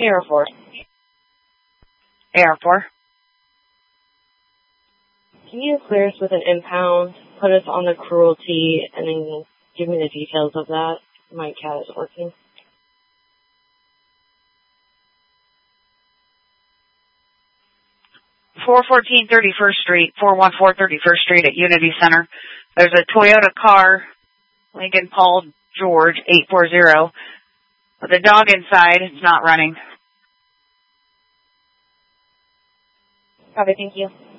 AR4. AR4. Can you clear us with an impound, put us on the cruelty, and then give me the details of that? My cat is working. 414 31st Street, 414 31st Street at Unity Center. There's a Toyota car, Lincoln Paul George 840, with a dog inside. It's not running. Copy, thank you.